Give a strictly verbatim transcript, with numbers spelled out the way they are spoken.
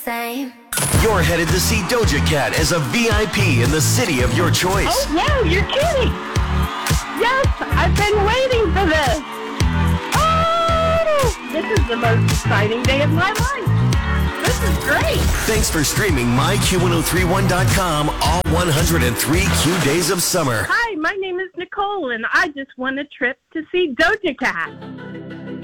same. You're headed to see Doja Cat as a V I P in the city of your choice. Oh, no, you're kidding. Yes, I've been waiting for this. Oh, this is the most exciting day of my life. This is great. Thanks for streaming my Q ten thirty-one dot com all one hundred three Q days of summer. Hi, my name is Nicole, and I just won a trip to see Doja Cat.